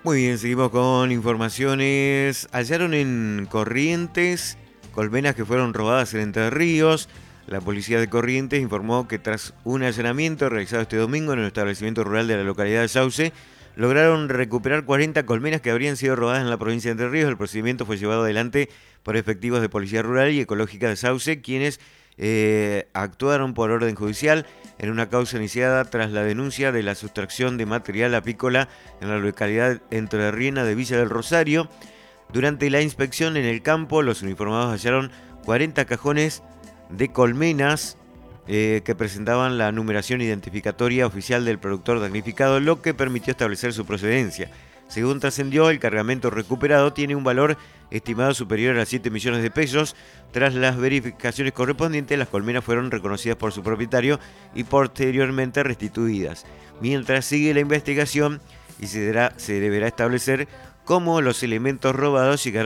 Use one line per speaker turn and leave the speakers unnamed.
Muy bien, seguimos con informaciones. Hallaron en Corrientes colmenas que fueron robadas en Entre Ríos. La policía de Corrientes informó que tras un allanamiento realizado este domingo en un establecimiento rural de la localidad de Sauce, lograron recuperar 40 colmenas que habrían sido robadas en la provincia de Entre Ríos. El procedimiento fue llevado adelante por efectivos de Policía Rural y Ecológica de Sauce, quienes actuaron por orden judicial en una causa iniciada tras la denuncia de la sustracción de material apícola en la localidad entrerriana de Villa del Rosario. Durante la inspección en el campo, los uniformados hallaron 40 cajones de colmenas que presentaban la numeración identificatoria oficial del productor damnificado, lo que permitió establecer su procedencia. Según trascendió, el cargamento recuperado tiene un valor estimado superior a 7 millones de pesos. Tras las verificaciones correspondientes, las colmenas fueron reconocidas por su propietario y posteriormente restituidas. Mientras sigue la investigación y se deberá establecer cómo los elementos robados llegaron